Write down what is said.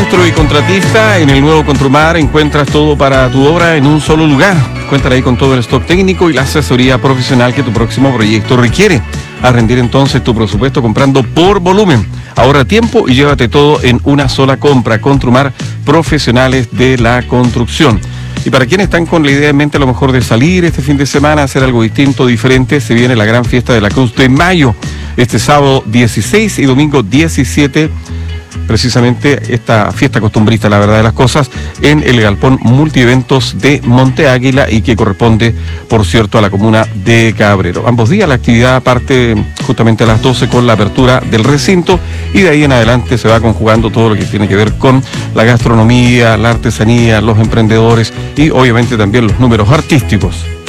maestro y contratista, en el nuevo Contrumar encuentras todo para tu obra en un solo lugar. Cuéntale ahí con todo el stock técnico y la asesoría profesional que tu próximo proyecto requiere. A rendir entonces tu presupuesto comprando por volumen. Ahorra tiempo y llévate todo en una sola compra. Contrumar, profesionales de la construcción. Y para quienes están con la idea en mente a lo mejor de salir este fin de semana, hacer algo distinto, diferente, se viene la gran fiesta de la Cruz de Mayo. Este sábado 16 y domingo 17, precisamente esta fiesta costumbrista, la verdad de las cosas, en el Galpón Multieventos de Monte Águila y que corresponde, por cierto, a la comuna de Cabrero. Ambos días la actividad parte justamente a las 12 con la apertura del recinto y de ahí en adelante se va conjugando todo lo que tiene que ver con la gastronomía, la artesanía, los emprendedores y obviamente también los números artísticos.